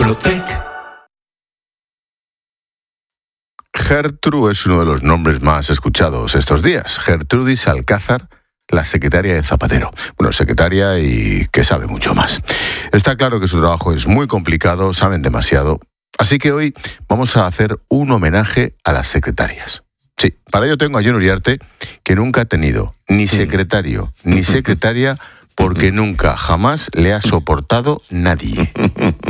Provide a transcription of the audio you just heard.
Protec. Gertrude es uno de los nombres más escuchados estos días. Gertrudis Alcázar, la secretaria de Zapatero. Bueno, secretaria y que sabe mucho más. Está claro que su trabajo es muy complicado, saben demasiado. Así que hoy vamos a hacer un homenaje a las secretarias. Sí, para ello tengo a Jon Uriarte, que nunca ha tenido ni secretario ni secretaria porque nunca, jamás le ha soportado nadie.